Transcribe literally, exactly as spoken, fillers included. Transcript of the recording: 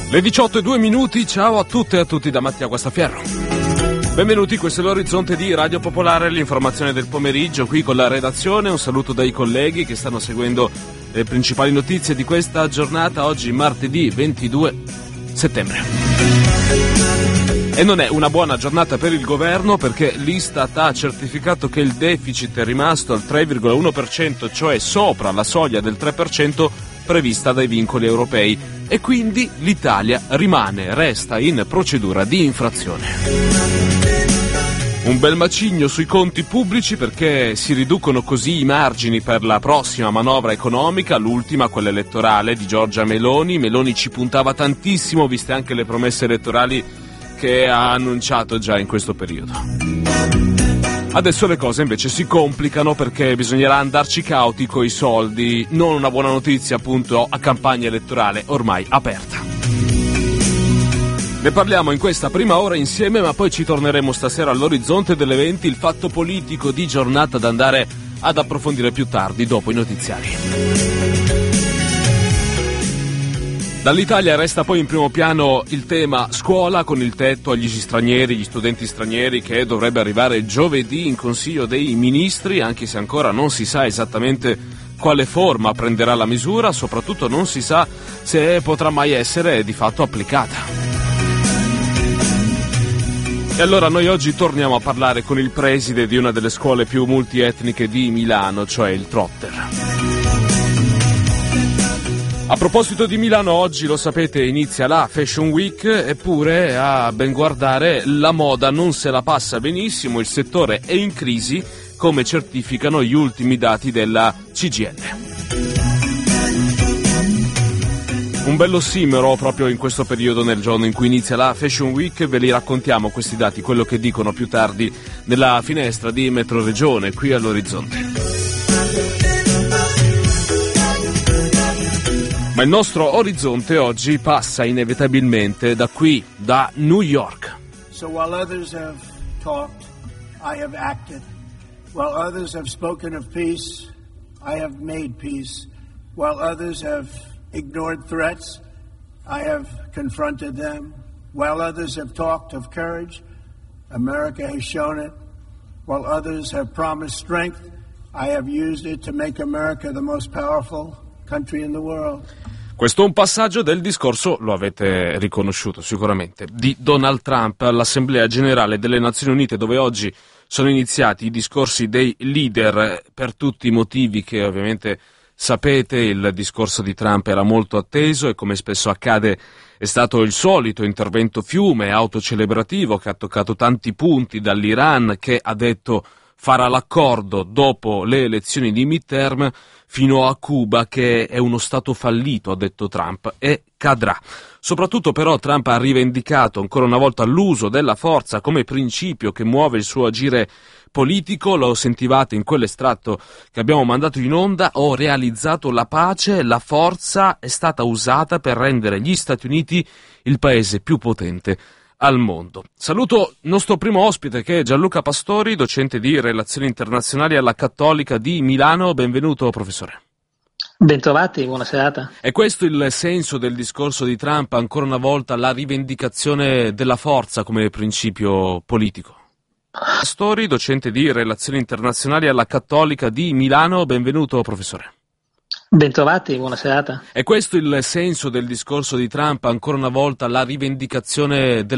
Le diciotto e due minuti, ciao a tutte e a tutti da Mattia Guastafierro. Benvenuti, questo è l'orizzonte di Radio Popolare, l'informazione del pomeriggio qui con la redazione. Un saluto dai colleghi che stanno seguendo le principali notizie di questa giornata, oggi martedì ventidue settembre. E non è una buona giornata per il governo perché l'Istat ha certificato che il deficit è rimasto al tre virgola uno per cento, cioè sopra la soglia del tre per cento prevista dai vincoli europei, e quindi l'Italia rimane, resta in procedura di infrazione. Un bel macigno sui conti pubblici perché si riducono così i margini per la prossima manovra economica, l'ultima, quella elettorale di Giorgia Meloni. Meloni ci puntava tantissimo, viste anche le promesse elettorali che ha annunciato già in questo periodo. Adesso le cose invece si complicano perché bisognerà andarci cauti coi soldi, non una buona notizia appunto a campagna elettorale ormai aperta. Ne parliamo in questa prima ora insieme, ma poi ci torneremo stasera all'orizzonte delle venti, il fatto politico di giornata da andare ad approfondire più tardi dopo i notiziari. Dall'Italia resta poi in primo piano il tema scuola, con il tetto agli stranieri, gli studenti stranieri, che dovrebbe arrivare giovedì in Consiglio dei Ministri, anche se ancora non si sa esattamente quale forma prenderà la misura, soprattutto non si sa se potrà mai essere di fatto applicata. E allora noi oggi torniamo a parlare con il preside di una delle scuole più multietniche di Milano, cioè il Trotter. A proposito di Milano, oggi lo sapete inizia la Fashion Week, eppure a ben guardare la moda non se la passa benissimo, il settore è in crisi, come certificano gli ultimi dati della C G I L. Un bell'ossimero proprio in questo periodo, nel giorno in cui inizia la Fashion Week. Ve li raccontiamo questi dati, quello che dicono più tardi nella finestra di Metroregione qui all'orizzonte. Ma il nostro orizzonte oggi passa inevitabilmente da qui, da New York. So while others have talked, I have acted. While others have spoken of peace, I have made peace. While others have ignored threats, I have confronted them. While others have talked of courage, America has shown it. While others have promised strength, I have used it to make America the most powerful country in the world. Questo è un passaggio del discorso, lo avete riconosciuto sicuramente, di Donald Trump all'Assemblea Generale delle Nazioni Unite, dove oggi sono iniziati i discorsi dei leader per tutti i motivi che ovviamente sapete. Il discorso di Trump era molto atteso e, come spesso accade, è stato il solito intervento fiume, autocelebrativo, che ha toccato tanti punti, dall'Iran che ha detto farà l'accordo dopo le elezioni di midterm, fino a Cuba che è uno stato fallito, ha detto Trump, e cadrà. Soprattutto però Trump ha rivendicato ancora una volta l'uso della forza come principio che muove il suo agire politico. Lo sentivate in quell'estratto che abbiamo mandato in onda: ho realizzato la pace, la forza è stata usata per rendere gli Stati Uniti il paese più potente al mondo. Saluto il nostro primo ospite, che è Gianluca Pastori, docente di Relazioni Internazionali alla Cattolica di Milano. Benvenuto, professore. Bentrovati, buona serata. È questo il senso del discorso di Trump, ancora una volta la rivendicazione della forza come principio politico? Pastori, docente di Relazioni Internazionali alla Cattolica di Milano. Benvenuto, professore. Bentrovati, buona serata. È questo il senso del discorso di Trump, ancora una volta la rivendicazione della